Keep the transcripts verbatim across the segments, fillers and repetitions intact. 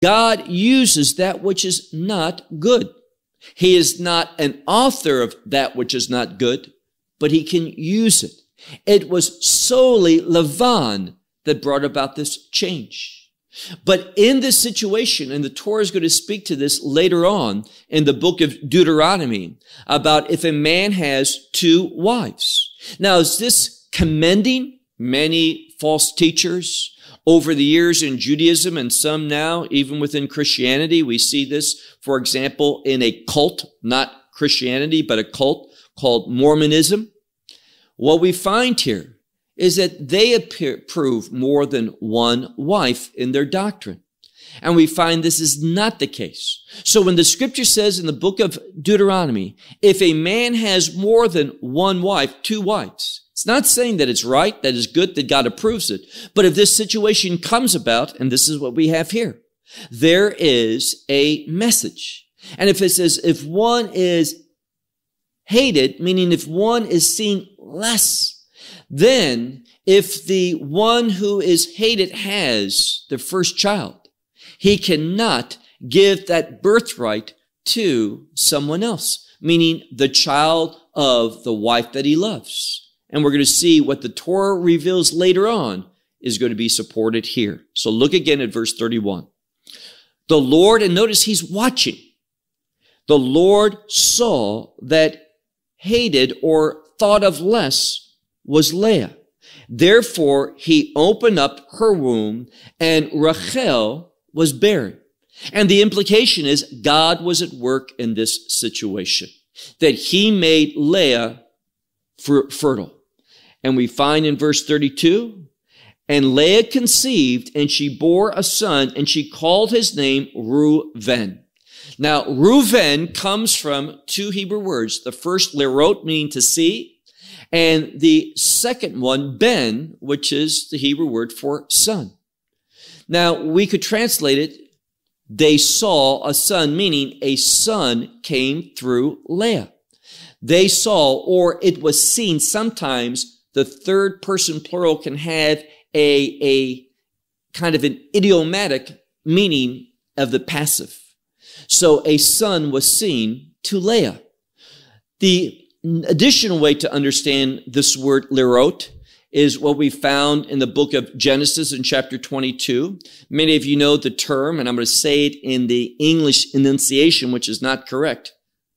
God uses that which is not good. He is not an author of that which is not good, but he can use it. It was solely Lavan that brought about this change. But in this situation, and the Torah is going to speak to this later on in the book of Deuteronomy, about if a man has two wives. Now, is this commending many false teachers over the years in Judaism and some now, even within Christianity? We see this, for example, in a cult, not Christianity, but a cult called Mormonism. What we find here is that they approve more than one wife in their doctrine. And we find this is not the case. So when the scripture says in the book of Deuteronomy, if a man has more than one wife, two wives, it's not saying that it's right, that it's good, that God approves it. But if this situation comes about, and this is what we have here, there is a message. And if it says, if one is hated, meaning if one is seen less, then if the one who is hated has the first child, he cannot give that birthright to someone else, meaning the child of the wife that he loves. And we're going to see what the Torah reveals later on is going to be supported here. So look again at verse thirty-one. The Lord, and notice he's watching. The Lord saw that hated or thought of less was Leah. Therefore, he opened up her womb, and Rachel was barren. And the implication is God was at work in this situation, that he made Leah fertile. And we find in verse thirty-two, and Leah conceived, and she bore a son, and she called his name Reuven. Now, Reuven comes from two Hebrew words. The first, lerot, meaning to see, and the second one, ben, which is the Hebrew word for son. Now, we could translate it, they saw a son, meaning a son came through Leah. They saw, or it was seen. Sometimes the third person plural can have a, a kind of an idiomatic meaning of the passive. So a son was seen to Leah. The additional way to understand this word lerot is what we found in the book of Genesis in chapter twenty-two. Many of you know the term, and I'm going to say it in the English enunciation, which is not correct.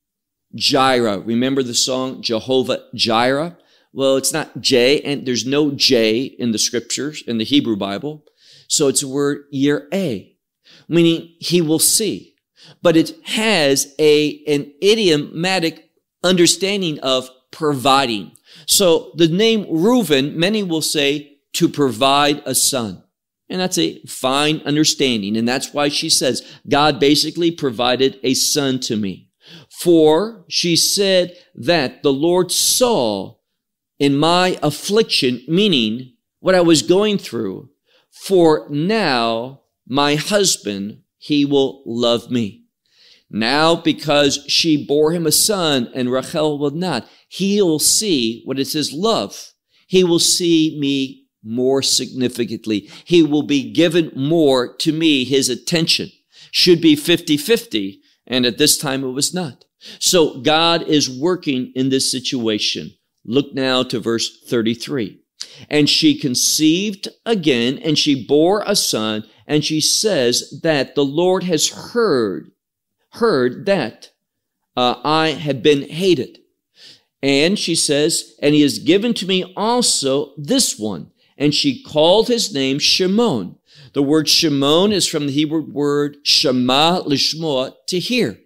Jireh. Remember the song Jehovah Jireh? Well, it's not J, and there's no J in the scriptures, in the Hebrew Bible. So it's a word yireh, meaning he will see. But it has a, an idiomatic understanding of providing. So the name Reuven, many will say to provide a son. And that's a fine understanding. And that's why she says, God basically provided a son to me. For she said that the Lord saw in my affliction, meaning what I was going through, for now my husband, he will love me. Now, because she bore him a son and Rachel will not, he will see what it says, love. He will see me more significantly. He will be given more to me. His attention should be fifty-fifty, and at this time it was not. So God is working in this situation. Look now to verse thirty-three. And she conceived again, and she bore a son, and she says that the Lord has heard heard that uh, I have been hated. And she says, and he has given to me also this one. And she called his name Shimon. The word Shimon is from the Hebrew word shema, lishmoa, to hear.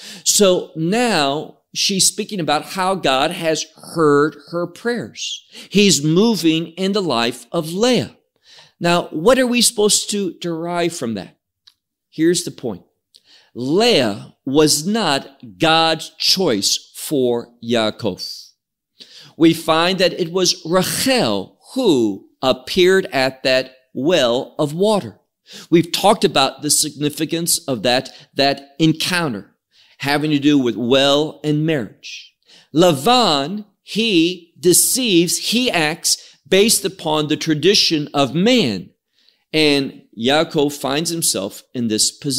So now she's speaking about how God has heard her prayers. He's moving in the life of Leah. Now, what are we supposed to derive from that? Here's the point. Leah was not God's choice for Yaakov. We find that it was Rachel who appeared at that well of water. We've talked about the significance of that, that encounter having to do with well and marriage. Lavan, he deceives, he acts based upon the tradition of man. And Yaakov finds himself in this position.